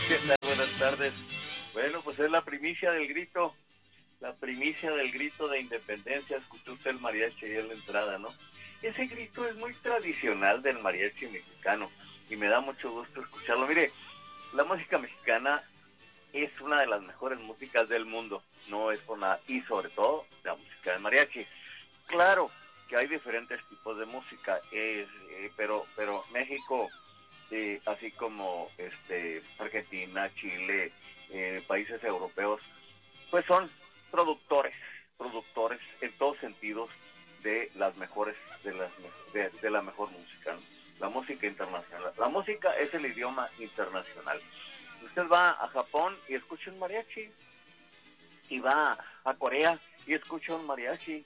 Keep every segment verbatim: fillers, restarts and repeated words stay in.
¿Qué tal? Buenas tardes. Bueno, pues es la primicia del grito, la primicia del grito de independencia. Escuchó usted el mariachi ahí en la entrada, ¿no? Ese grito es muy tradicional del mariachi mexicano y me da mucho gusto escucharlo. Mire, la música mexicana es una de las mejores músicas del mundo, no es por nada, y sobre todo la música del mariachi. Claro que hay diferentes tipos de música, es, eh, pero, pero México... Eh, así como este Argentina, Chile, eh, países europeos, pues son productores, productores en todos sentidos de las mejores, de las de, de la mejor música, ¿no? La música internacional. La música es el idioma internacional. Usted va a Japón y escucha un mariachi, y va a Corea y escucha un mariachi,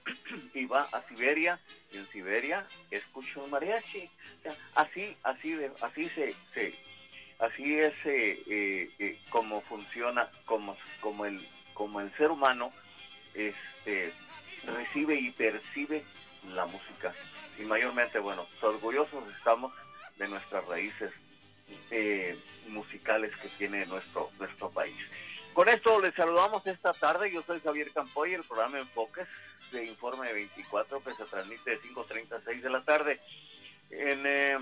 y va a Siberia y en Siberia escucha un mariachi. O sea, así, así, de, así se, se, así es eh, eh, eh, como funciona, como, como el, como el ser humano, este, recibe y percibe la música. Y mayormente, bueno, orgullosos estamos de nuestras raíces eh, musicales que tiene nuestro, nuestro país. Con esto les saludamos esta tarde. Yo soy Javier Campoy, el programa Enfoques de Informe veinticuatro que se transmite de cinco treinta a seis de la tarde en, eh,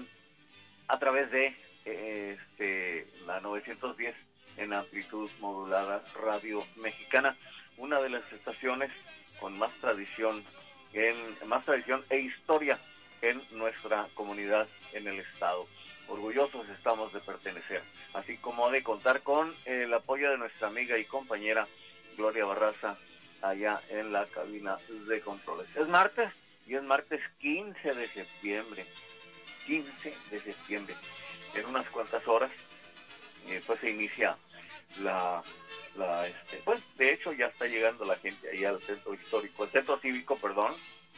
a través de eh, este, la novecientos diez en amplitud modulada Radio Mexicana, una de las estaciones con más tradición, en más tradición e historia en nuestra comunidad en el estado. Orgullosos estamos de pertenecer, así como de contar con el apoyo de nuestra amiga y compañera Gloria Barraza allá en la cabina de controles. Es martes y es martes quince de septiembre, quince de septiembre. En unas cuantas horas eh, pues se inicia la, la este, pues de hecho ya está llegando la gente ahí al centro histórico, el centro cívico, perdón,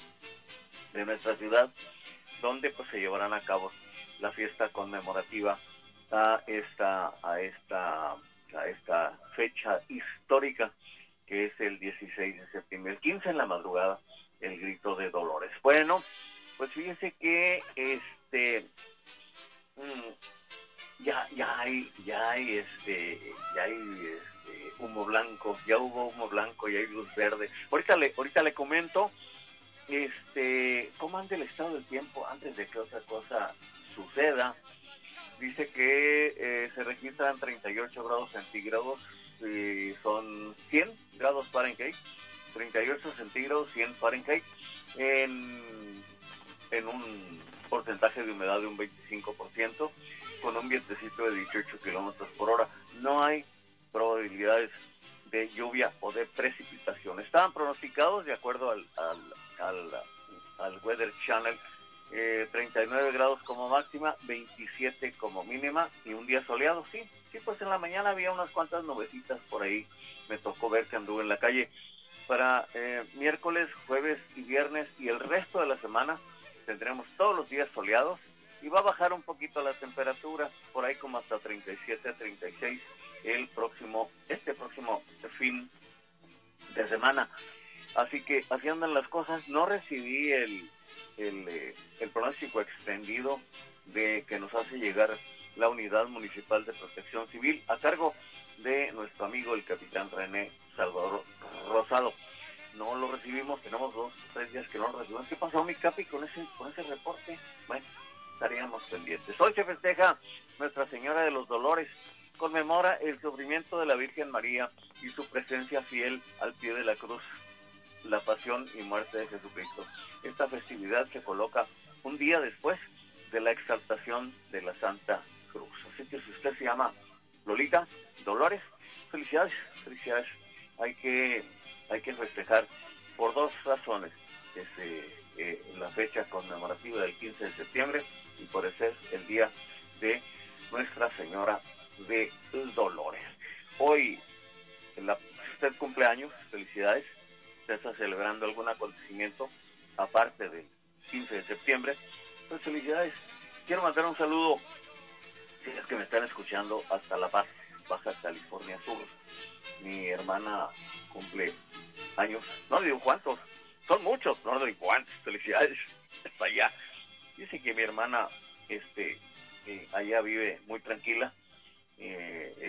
de nuestra ciudad, donde pues se llevarán a cabo la fiesta conmemorativa a esta a esta a esta fecha histórica que es el dieciséis de septiembre, el quince en la madrugada, el grito de Dolores. Bueno, pues fíjense que este mmm, ya ya hay ya hay este ya hay este humo blanco, ya hubo humo blanco, ya hay luz verde. Ahorita le ahorita le comento este cómo anda el estado del tiempo antes de que otra cosa suceda. Dice que eh, se registran treinta y ocho grados centígrados y son cien grados Fahrenheit, treinta y ocho centígrados, cien Fahrenheit, en, en un porcentaje de humedad de un veinticinco por ciento, con un vientecito de dieciocho kilómetros por hora. No hay probabilidades de lluvia o de precipitación. Estaban pronosticados, de acuerdo al, al, al, al Weather Channel, Eh, treinta y nueve grados como máxima, veintisiete como mínima y un día soleado. Sí, sí, pues en la mañana había unas cuantas nubecitas por ahí, me tocó ver que anduve en la calle. Para eh, miércoles, jueves y viernes y el resto de la semana tendremos todos los días soleados y va a bajar un poquito la temperatura, por ahí como hasta treinta y siete, treinta y seis el próximo, este próximo fin de semana. Así que así andan las cosas. No recibí el El, eh, el pronóstico extendido de que nos hace llegar la Unidad Municipal de Protección Civil a cargo de nuestro amigo el capitán René Salvador Rosado. No lo recibimos, tenemos dos, tres días que no lo recibimos. ¿Qué pasó, mi capi, con ese, con ese reporte? Bueno, estaríamos pendientes. Hoy se festeja Nuestra Señora de los Dolores, conmemora el sufrimiento de la Virgen María y su presencia fiel al pie de la cruz, la pasión y muerte de Jesucristo. Esta festividad se coloca un día después de la exaltación de la Santa Cruz. Así que si usted se llama Lolita Dolores, felicidades, felicidades. Hay que, hay que festejar por dos razones. Es eh, eh, la fecha conmemorativa del quince de septiembre y por ser el día de Nuestra Señora de Dolores. Hoy, la, si usted cumple años, felicidades. Está celebrando algún acontecimiento aparte del quince de septiembre, pues felicidades. Quiero mandar un saludo, si es que me están escuchando, hasta La Paz, Baja California Sur. Mi hermana cumple años, no le digo cuántos, son muchos, no le digo cuántos, felicidades, hasta allá. Dice que mi hermana este, eh, allá vive muy tranquila, eh,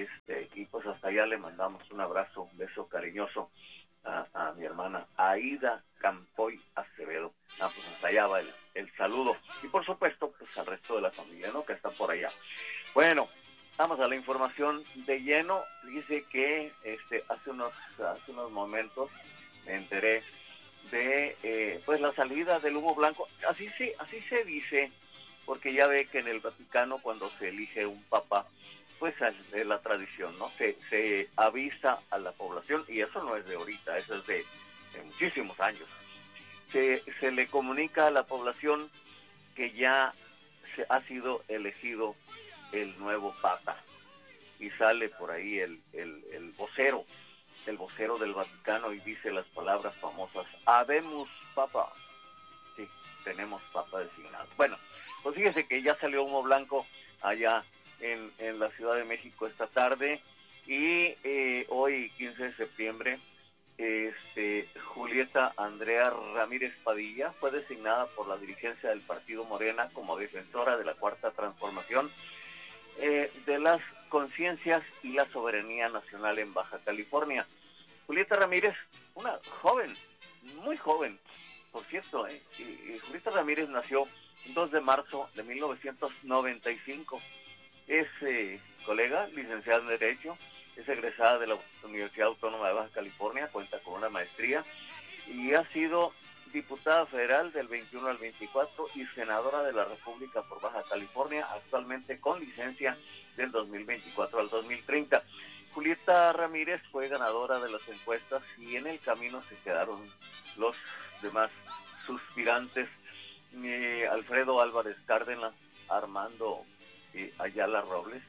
allá le mandamos un abrazo, un beso cariñoso a, a mi hermana Aida Campoy Acevedo. Ah, pues hasta allá va el, el saludo. Y por supuesto, pues al resto de la familia, ¿no? Que está por allá. Bueno, vamos a la información de lleno. Dice que este hace unos, hace unos momentos me enteré de eh, pues la salida del humo blanco. Así se, así se dice, porque ya ve que en el Vaticano cuando se elige un papa, pues es la tradición, ¿no? Se, se avisa a la población, y eso no es de ahorita, eso es de, de muchísimos años. Se, se le comunica a la población que ya se ha sido elegido el nuevo papa, y sale por ahí el, el, el vocero, el vocero del Vaticano, y dice las palabras famosas: Habemus Papa. Sí, tenemos papa designado. Bueno, pues fíjese que ya salió humo blanco allá en, en la Ciudad de México esta tarde, y eh, hoy, quince de septiembre, este, Julieta Andrea Ramírez Padilla fue designada por la dirigencia del partido Morena como defensora de la Cuarta Transformación, eh, de las conciencias y la soberanía nacional en Baja California. Julieta Ramírez, una joven, muy joven, por cierto, ¿eh? y, y Julieta Ramírez nació el dos de marzo de mil novecientos noventa y cinco. Es eh, colega, licenciada en Derecho, es egresada de la Universidad Autónoma de Baja California, cuenta con una maestría y ha sido diputada federal del veintiuno al veinticuatro y senadora de la República por Baja California, actualmente con licencia del dos mil veinticuatro al dos mil treinta. Julieta Ramírez fue ganadora de las encuestas y en el camino se quedaron los demás suspirantes, eh, Alfredo Álvarez Cárdenas, Armando eh, Ayala Robles,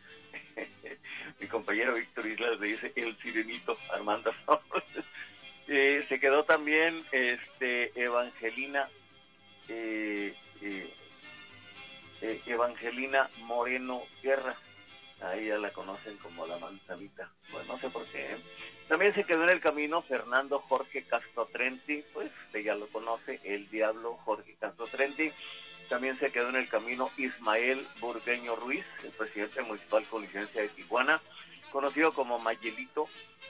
mi compañero Víctor Islas le dice el sirenito Armando Robles, eh, se quedó también este Evangelina eh, eh, eh, Evangelina Moreno Guerra, ahí ya la conocen como la manzanita, bueno, no sé por qué, ¿eh? También se quedó en el camino Fernando Jorge Castro Trenti, pues usted ya lo conoce, el diablo Jorge Castro Trenti. También se quedó en el camino Ismael Burgueño Ruiz, el presidente municipal con licencia de Tijuana, conocido como Mayelito,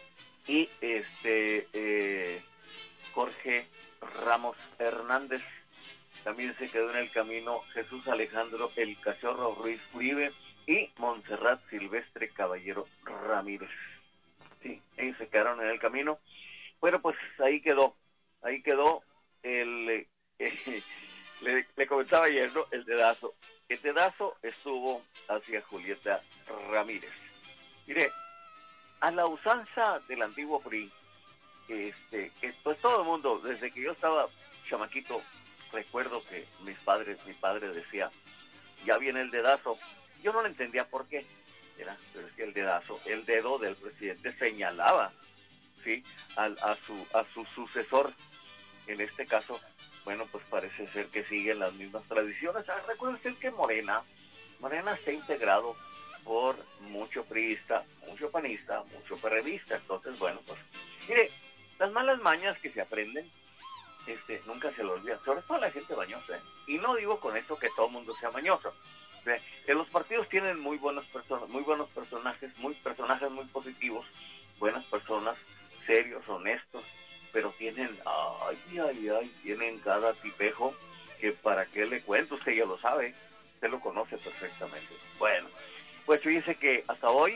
y este eh, Jorge Ramos Hernández. También se quedó en el camino Jesús Alejandro El Cachorro Ruiz Uribe y Montserrat Silvestre Caballero Ramírez. Sí, ellos se quedaron en el camino. Bueno, pues ahí quedó, ahí quedó el... Eh, le, le comentaba ayer, ¿no? El dedazo. El dedazo estuvo hacia Julieta Ramírez. Mire, a la usanza del antiguo P R I, este, que pues todo el mundo, desde que yo estaba chamaquito, recuerdo que mis padres, mi padre decía, ya viene el dedazo. Yo no lo entendía por qué, ¿verdad? Pero es que el dedazo, el dedo del presidente señalaba, ¿sí? A, a, su, a su sucesor. En este caso, bueno, pues parece ser que siguen las mismas tradiciones. Ah, recuerden usted que Morena, Morena está integrado por mucho priista, mucho panista, mucho perredista. Entonces, bueno, pues, mire, las malas mañas que se aprenden, este, nunca se lo olvidan, sobre todo la gente mañosa, ¿eh? Y no digo con esto que todo el mundo sea mañoso. Que los partidos tienen muy buenas personas, muy buenos personajes, muy personajes muy positivos, buenas personas, serios, honestos, pero tienen, ay, ay, ay, tienen cada tipejo que para qué le cuento, usted ya lo sabe, usted lo conoce perfectamente. Bueno, pues fíjese que hasta hoy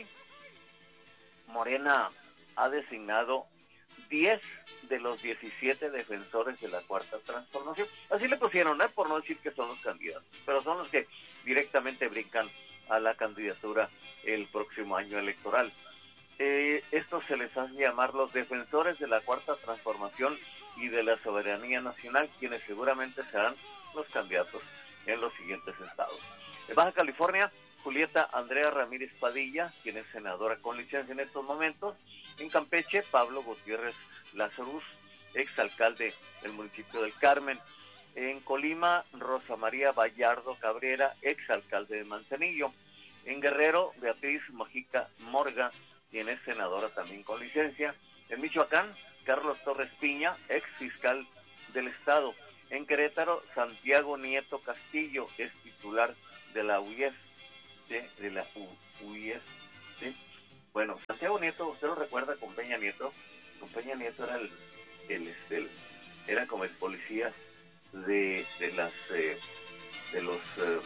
Morena ha designado diez de los diecisiete defensores de la Cuarta Transformación. Así le pusieron, ¿eh? Por no decir que son los candidatos, pero son los que directamente brincan a la candidatura el próximo año electoral. Eh, estos se les hace llamar los defensores de la Cuarta Transformación y de la soberanía nacional, quienes seguramente serán los candidatos en los siguientes estados. En Baja California, Julieta Andrea Ramírez Padilla, quien es senadora con licencia en estos momentos. En Campeche, Pablo Gutiérrez Lazarus, exalcalde del municipio del Carmen. En Colima, Rosa María Vallardo Cabrera, exalcalde de Manzanillo. En Guerrero, Beatriz Mojica Morga, quien es senadora también con licencia. En Michoacán, Carlos Torres Piña, ex fiscal del Estado. En Querétaro, Santiago Nieto Castillo, es titular de la U I E F, de, de la U I E F, ¿sí? Bueno, Santiago Nieto, usted lo recuerda con Peña Nieto, con Peña Nieto era el, el, este, el era como el policía de, de las eh, de los eh,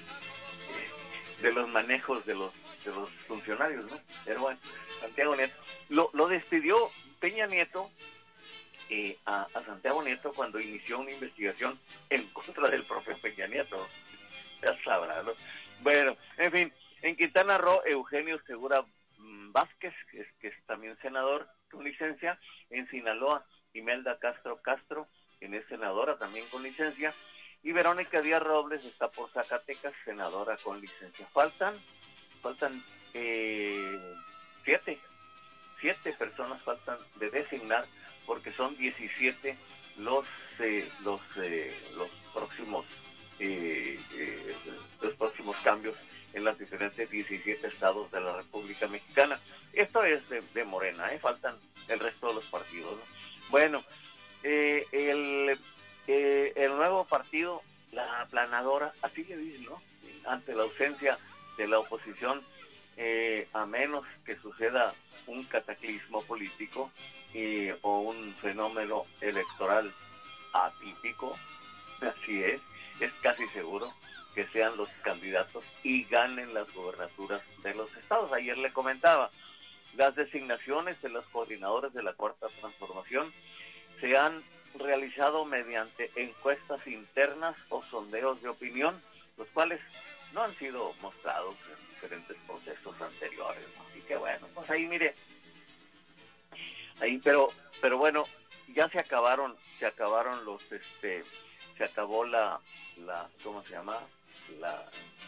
de los manejos de los de los funcionarios, ¿no? Pero bueno, Santiago Nieto lo, lo despidió Peña Nieto eh, a, a Santiago Nieto cuando inició una investigación en contra del propio Peña Nieto. Ya sabrá, ¿no? Bueno, en fin, en Quintana Roo, Eugenio Segura Vázquez, que es, que es también senador con licencia. En Sinaloa, Imelda Castro Castro, quien es senadora también con licencia. Y Verónica Díaz Robles está por Zacatecas, senadora con licencia. Faltan, faltan eh, siete, siete personas faltan de designar, porque son diecisiete los eh, los eh, los próximos eh, eh, los próximos cambios en los diferentes diecisiete estados de la República Mexicana. Esto es de, de Morena, ¿eh? Faltan el resto de los partidos, ¿no? Bueno, eh, el, eh, el nuevo partido, la aplanadora, así le dicen, ¿no? Ante la ausencia de la oposición, eh, a menos que suceda un cataclismo político eh, o un fenómeno electoral atípico, así es, es casi seguro que sean los candidatos y ganen las gobernaturas de los estados. Ayer le comentaba, las designaciones de los coordinadores de la Cuarta Transformación se han realizado mediante encuestas internas o sondeos de opinión, los cuales no han sido mostrados en diferentes procesos anteriores, ¿no? Así que bueno, pues ahí mire, ahí, pero, pero bueno, ya se acabaron, se acabaron los, este, se acabó la, la, ¿cómo se llama? La,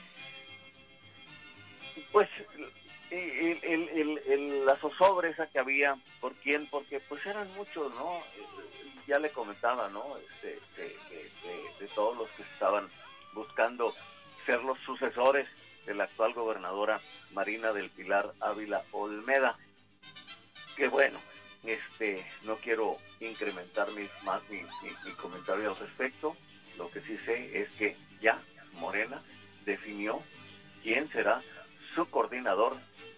pues, el, el, el, el, la zozobra esa que había, ¿por quién? Porque pues eran muchos, ¿no? Ya le comentaba, ¿no? Este, de, de, de, de todos los que estaban buscando ser los sucesores de la actual gobernadora Marina del Pilar Ávila Olmeda. Que bueno, este, no quiero incrementar mis, más mi, mi, mi comentario al respecto. Lo que sí sé es que ya Morena definió quién será su coordinador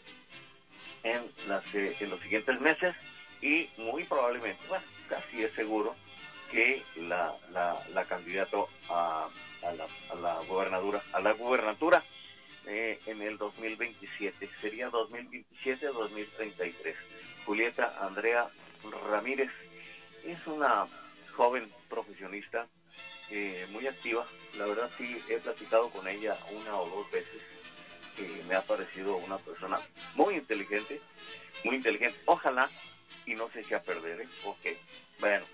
en, las, eh, en los siguientes meses, y muy probablemente, bueno, casi es seguro que la, la, la candidata a, a, la, a la gobernadura, a la gubernatura eh, en el dos mil veintisiete, sería dos mil veintisiete a dos mil treinta y tres. Julieta Andrea Ramírez es una joven profesionista eh, muy activa. La verdad sí he platicado con ella una o dos veces, que me ha parecido una persona muy inteligente, muy inteligente. Ojalá y no se eche a perder, ¿eh? Ok, bueno,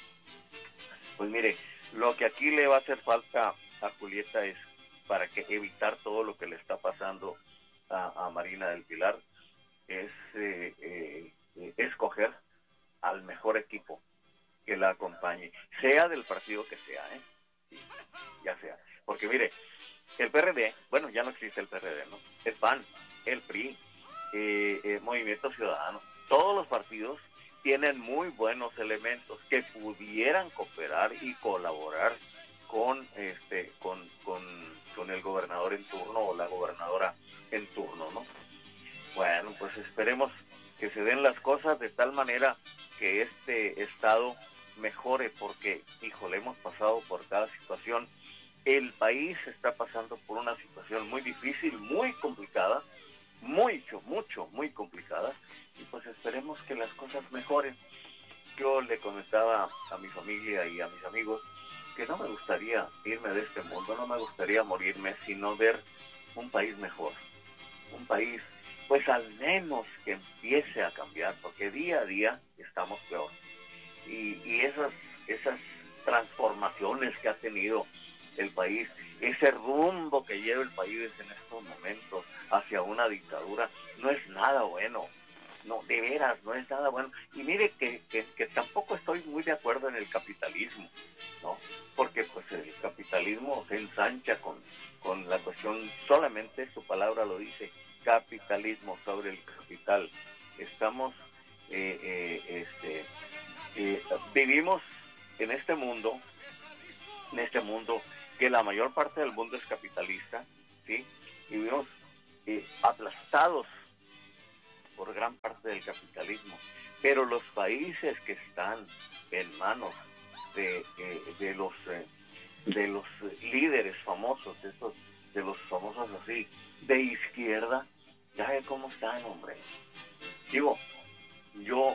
pues mire, lo que aquí le va a hacer falta a Julieta es, para que evitar todo lo que le está pasando a, a Marina del Pilar, es eh, eh, eh, escoger al mejor equipo que la acompañe, sea del partido que sea, ¿eh? Sí, ya sea, porque mire, el P R D, bueno, ya no existe el P R D, ¿no? El P A N, el P R I, eh, eh, Movimiento Ciudadano, todos los partidos tienen muy buenos elementos que pudieran cooperar y colaborar con este con, con, con el gobernador en turno o la gobernadora en turno, ¿no? Bueno, pues esperemos que se den las cosas de tal manera que este estado mejore, porque, híjole, hemos pasado por cada situación. El país está pasando por una situación muy difícil, muy complicada, mucho, mucho, muy complicada, y pues esperemos que las cosas mejoren. Yo le comentaba a mi familia y a mis amigos que no me gustaría irme de este mundo, no me gustaría morirme, sino ver un país mejor, un país, pues al menos que empiece a cambiar, porque día a día estamos peor. Y, y esas, esas transformaciones que ha tenido el país, ese rumbo que lleva el país en estos momentos hacia una dictadura, no es nada bueno, no, de veras, no es nada bueno. Y mire que, que, que tampoco estoy muy de acuerdo en el capitalismo, ¿no? Porque pues el capitalismo se ensancha con, con la cuestión, solamente su palabra lo dice, capitalismo sobre el capital. Estamos, eh, eh, este, eh, vivimos en este mundo, en este mundo que la mayor parte del mundo es capitalista, ¿sí? Y vivimos eh, aplastados por gran parte del capitalismo, pero los países que están en manos de, eh, de los eh, de los líderes famosos, de, estos, de los famosos así, de izquierda, ya ve cómo están, hombre. Digo, yo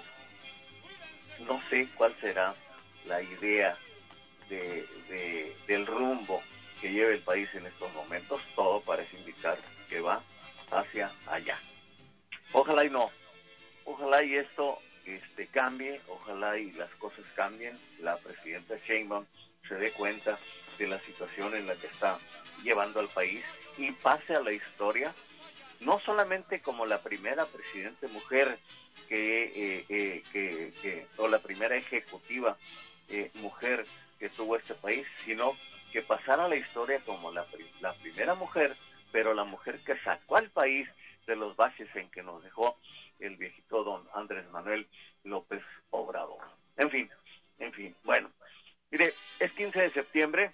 no sé cuál será la idea de, de, del rumbo que lleve el país en estos momentos. Todo parece indicar que va hacia allá. Ojalá y no, ojalá y esto este, cambie, ojalá y las cosas cambien, la presidenta Sheinbaum se dé cuenta de la situación en la que está llevando al país y pase a la historia, no solamente como la primera presidente mujer que, eh, eh, que, que o la primera ejecutiva eh, mujer que tuvo este país, sino que pasara a la historia como la, la primera mujer, pero la mujer que sacó al país de los baches en que nos dejó el viejito don Andrés Manuel López Obrador. En fin, en fin, bueno, mire, es quince de septiembre,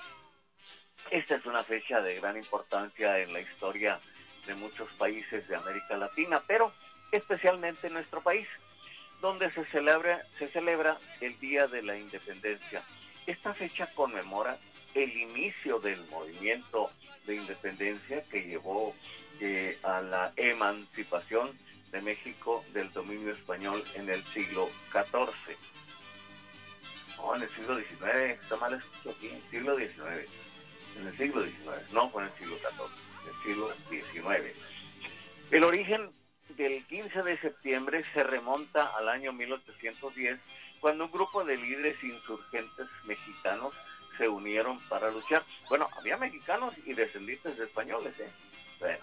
esta es una fecha de gran importancia en la historia de muchos países de América Latina, pero especialmente en nuestro país, donde se celebra, se celebra el Día de la Independencia. Esta fecha conmemora el inicio del movimiento de independencia que llevó eh, a la emancipación de México del dominio español en el siglo catorce. No, en el siglo diecinueve, está mal escucho aquí, en el siglo diecinueve. En el siglo diecinueve, no fue en el siglo catorce, en el siglo diecinueve. El origen del quince de septiembre se remonta al año mil ochocientos diez, cuando un grupo de líderes insurgentes mexicanos se unieron para luchar. Bueno, había mexicanos y descendientes de españoles, ¿eh? Bueno,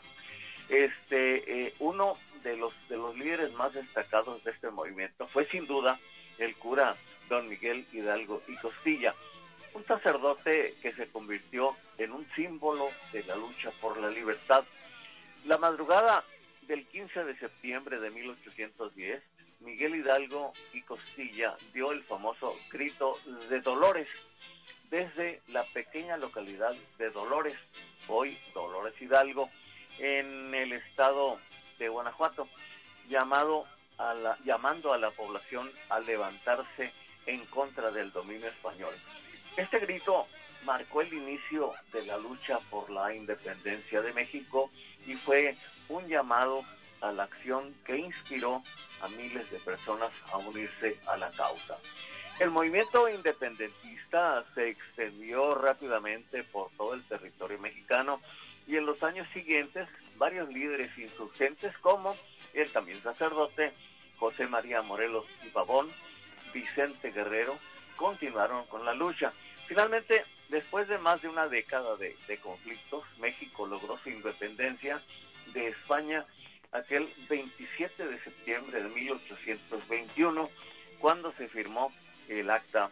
este, eh, uno de los, de los líderes más destacados de este movimiento fue sin duda el cura don Miguel Hidalgo y Costilla, un sacerdote que se convirtió en un símbolo de la lucha por la libertad. La madrugada del quince de septiembre de mil ochocientos diez, Miguel Hidalgo y Costilla dio el famoso grito de Dolores desde la pequeña localidad de Dolores, hoy Dolores Hidalgo, en el estado de Guanajuato, llamado a la, llamando a la población a levantarse en contra del dominio español. Este grito marcó el inicio de la lucha por la independencia de México y fue un llamado a la acción que inspiró a miles de personas a unirse a la causa. El movimiento independentista se extendió rápidamente por todo el territorio mexicano y en los años siguientes varios líderes insurgentes como el también sacerdote José María Morelos y Pavón, Vicente Guerrero, continuaron con la lucha. Finalmente, después de más de una década de, de conflictos, México logró su independencia de España aquel veintisiete de septiembre de mil ochocientos veintiuno, cuando se firmó el Acta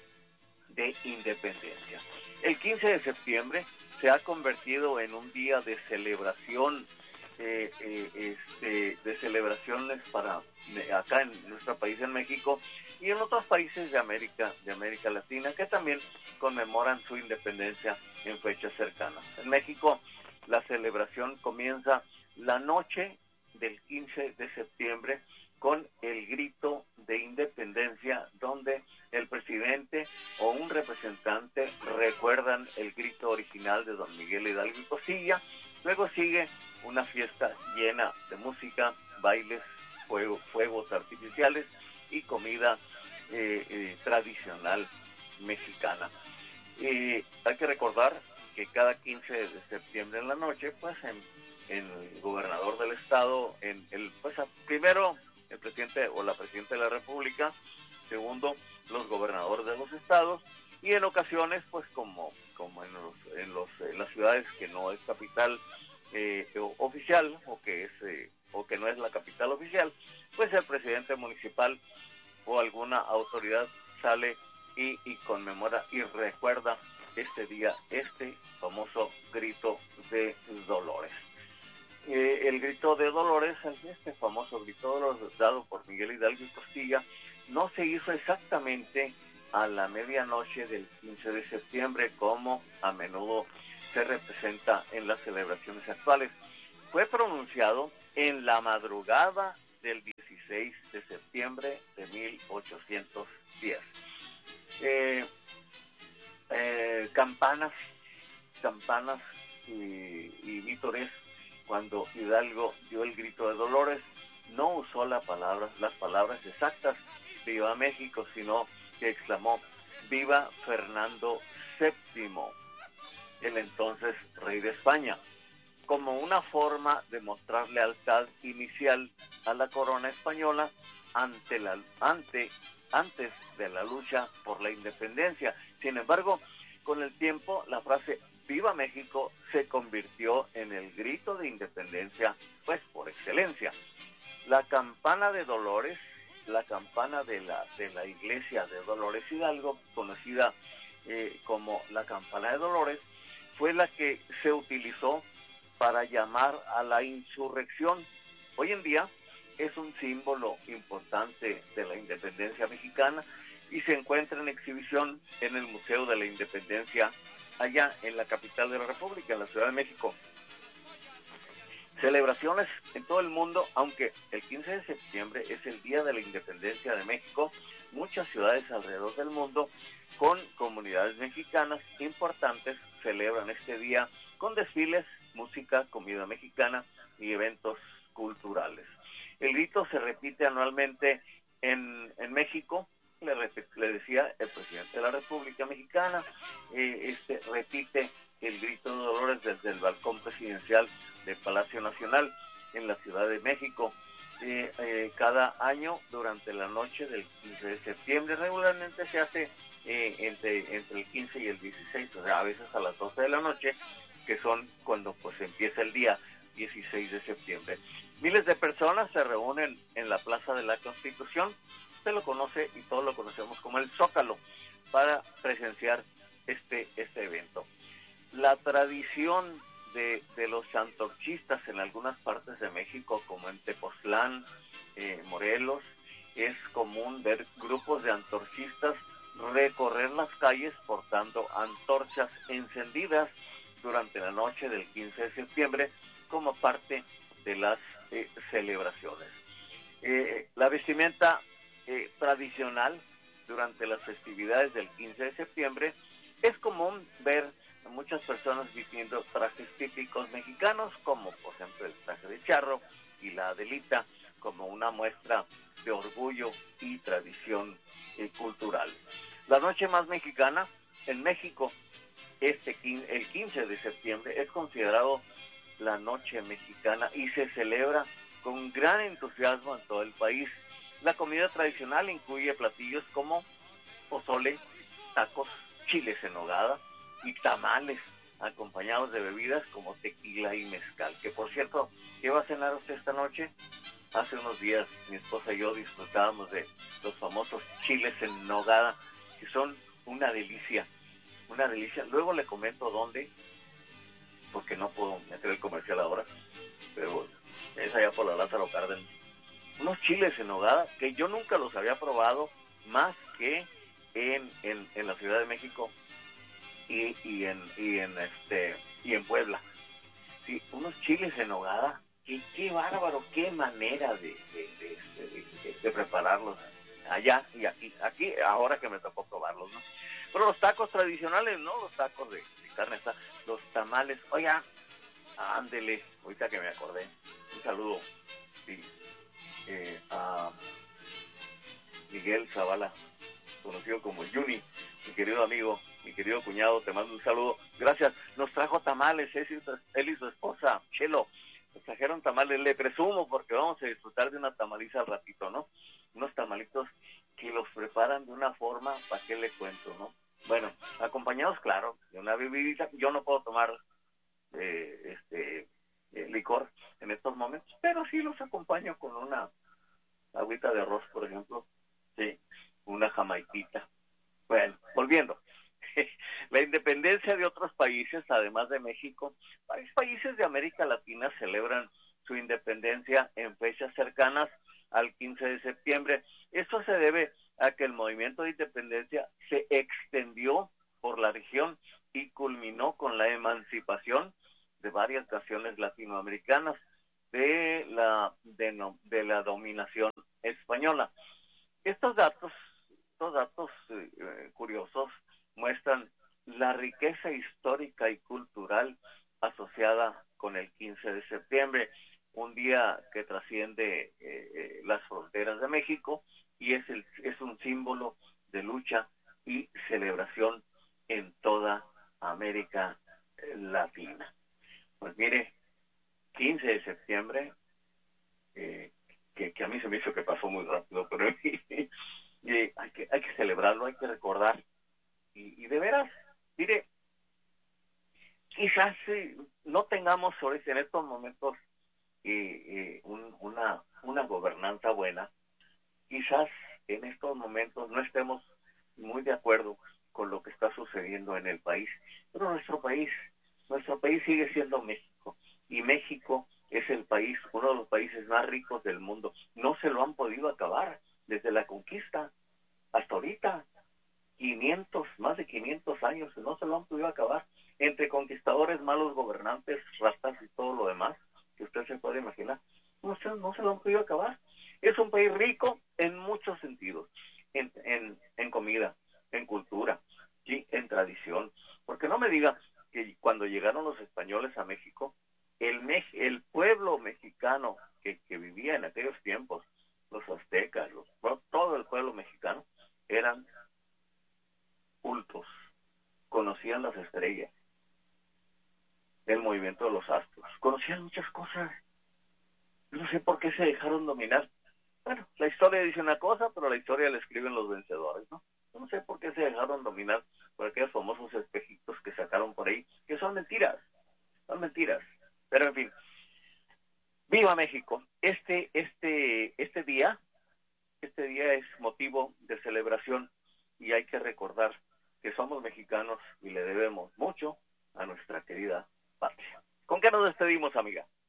de Independencia. El quince de septiembre se ha convertido en un día de celebración, eh, eh, este, de celebraciones para acá en nuestro país, en México, y en otros países de América, de América Latina, que también conmemoran su independencia en fechas cercanas. En México, la celebración comienza la noche del quince de septiembre con el grito de independencia, donde el presidente o un representante recuerdan el grito original de don Miguel Hidalgo y Costilla. Luego sigue una fiesta llena de música, bailes, fuego, fuegos artificiales y comida eh, eh, tradicional mexicana. Eh, hay que recordar que cada quince de septiembre en la noche, pues en, en el gobernador del estado, en el pues primero el presidente o la presidenta de la República, segundo los gobernadores de los estados, y en ocasiones pues como como en los en los en las ciudades que no es capital eh, oficial o que es eh, o que no es la capital oficial, pues el presidente municipal o alguna autoridad sale y, y conmemora y recuerda este día, este famoso grito de Dolores. Eh, el grito de Dolores, este famoso grito de Dolores dado por Miguel Hidalgo y Costilla, no se hizo exactamente a la medianoche del quince de septiembre, como a menudo se representa en las celebraciones actuales. Fue pronunciado en la madrugada del dieciséis de septiembre de mil ochocientos diez. Eh, eh, campanas, campanas y, y vítores. Cuando Hidalgo dio el grito de Dolores, no usó la palabra, las palabras exactas, viva México, sino que exclamó, viva Fernando séptimo, el entonces rey de España, como una forma de mostrar lealtad inicial a la corona española ante la, ante, antes de la lucha por la independencia. Sin embargo, con el tiempo, la frase ¡Viva México! Se convirtió en el grito de independencia, pues por excelencia. La campana de Dolores, la campana de la, de la iglesia de Dolores Hidalgo, conocida eh, como la campana de Dolores, fue la que se utilizó para llamar a la insurrección. Hoy en día es un símbolo importante de la independencia mexicana y se encuentra en exhibición en el Museo de la Independencia, allá en la capital de la República, en la Ciudad de México. Celebraciones en todo el mundo, aunque el quince de septiembre es el Día de la Independencia de México, muchas ciudades alrededor del mundo con comunidades mexicanas importantes celebran este día con desfiles, música, comida mexicana y eventos culturales. El grito se repite anualmente en, en México. Le, le decía el presidente de la República Mexicana, eh, este repite el grito de Dolores desde el balcón presidencial del Palacio Nacional en la Ciudad de México. Eh, eh, cada año durante la noche del quince de septiembre, regularmente se hace eh, entre, entre el quince y el dieciséis, o sea, a veces a las doce de la noche, que son cuando pues empieza el día dieciséis de septiembre. Miles de personas se reúnen en la Plaza de la Constitución, se lo conoce y todos lo conocemos como el Zócalo, para presenciar este, este evento. La tradición de, de los antorchistas en algunas partes de México, como en Tepoztlán, eh, Morelos, es común ver grupos de antorchistas recorrer las calles portando antorchas encendidas durante la noche del quince de septiembre como parte de las eh, celebraciones. Eh, la vestimenta eh, tradicional durante las festividades del quince de septiembre es común ver a muchas personas vistiendo trajes típicos mexicanos, como por ejemplo el traje de charro y la adelita, como una muestra de orgullo y tradición eh, cultural. La noche más mexicana en México, este el quince de septiembre, es considerado la noche mexicana y se celebra con gran entusiasmo en todo el país. La comida tradicional incluye platillos como pozole, tacos, chiles en nogada y tamales, acompañados de bebidas como tequila y mezcal. Que por cierto, ¿qué va a cenar usted esta noche? Hace unos días mi esposa y yo disfrutábamos de los famosos chiles en nogada, que son una delicia, una delicia. Luego le comento dónde, porque no puedo meter el comercial ahora, pero es allá por la Lázaro Cárdenas. Unos chiles en nogada que yo nunca los había probado más que en, en, en la Ciudad de México y, y en y en este y en Puebla. Sí, unos chiles en nogada, que qué bárbaro, qué manera de, de, de, de, de, de prepararlos allá y aquí, aquí ahora que me tocó probarlos, ¿no? Pero los tacos tradicionales, ¿no? Los tacos de, de carne, los tamales, oiga, ándele, ahorita que me acordé, un saludo, sí, eh, a Miguel Zavala, conocido como Juni, mi querido amigo, mi querido cuñado, te mando un saludo. Gracias. Nos trajo tamales, él y su esposa, Chelo. Nos trajeron tamales, le presumo, porque vamos a disfrutar de una tamaliza al ratito, ¿no? Unos tamalitos que los preparan de una forma, ¿para qué le cuento, no? Bueno, acompañados, claro, de una bebidita. Yo no puedo tomar eh, este eh, licor en estos momentos, pero sí los acompaño con una agüita de arroz, por ejemplo, sí, una jamaiquita. Bueno, volviendo. La independencia de otros países, además de México, varios países de América Latina celebran su independencia en fechas cercanas al quince de septiembre. Esto se debe a que el movimiento de independencia se extendió por la región y culminó con la emancipación de varias naciones latinoamericanas. de la, de, no, de la dominación española. Estos datos, estos datos eh, curiosos muestran la riqueza histórica y cultural asociada con el quince de septiembre, un día que trasciende eh, las fronteras de México y es, el, es un símbolo de lucha y celebración en toda América Latina. Pues mire, quince de septiembre, eh, que, que a mí se me hizo que pasó muy rápido, pero eh, hay, que, hay que celebrarlo, hay que recordar. Y, y de veras, mire, quizás eh, no tengamos ahorita en estos momentos eh, eh, un, una, una gobernanza buena, quizás en estos momentos no estemos muy de acuerdo con lo que está sucediendo en el país, pero nuestro país, nuestro país sigue siendo México, y México es el país, uno de los países más ricos del mundo. No se lo han podido acabar desde la conquista hasta ahorita, quinientos, más de quinientos años, no se lo han podido acabar, entre conquistadores, malos gobernantes, rastas y todo lo demás, que usted se puede imaginar, no se, no se lo han podido acabar. Es un país rico en muchos sentidos, en, en, en comida, en cultura, ¿sí? En tradición, porque no me diga que cuando llegaron los españoles a México, el, el pueblo mexicano que, que vivía en aquellos tiempos, los aztecas, los, todo el pueblo mexicano, eran cultos, conocían las estrellas, el movimiento de los astros, conocían muchas cosas. No sé por qué se dejaron dominar. Bueno, la historia dice una cosa, pero la historia la escriben los vencedores, ¿no? No sé por qué se dejaron dominar por aquellos famosos espejitos que sacaron por ahí, que son mentiras, son mentiras. Pero en fin, ¡viva México! Este, este, este día, este día es motivo de celebración y hay que recordar que somos mexicanos y le debemos mucho a nuestra querida patria. ¿Con qué nos despedimos, amiga?